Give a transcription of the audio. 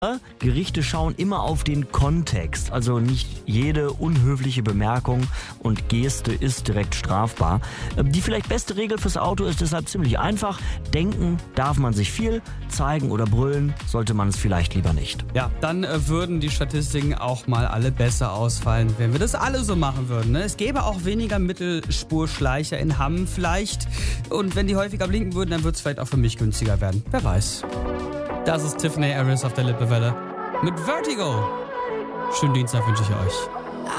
Gerichte schauen immer auf den Kontext, also nicht jede unhöfliche Bemerkung und Geste ist direkt strafbar. Die vielleicht beste Regel fürs Auto ist deshalb ziemlich einfach. Denken darf man sich viel, zeigen oder brüllen sollte man es vielleicht lieber nicht. Ja, dann würden die Statistiken auch mal alle besser ausfallen, wenn wir das alle so machen würden. Ne? Es gäbe auch weniger Mittelspurschleicher in Hamm vielleicht. Und wenn die häufiger blinken würden, dann würde es vielleicht auch für mich günstiger werden. Wer weiß. Das ist Tiffany Harris auf der Lippewelle mit Vertigo. Schönen Dienstag wünsche ich euch.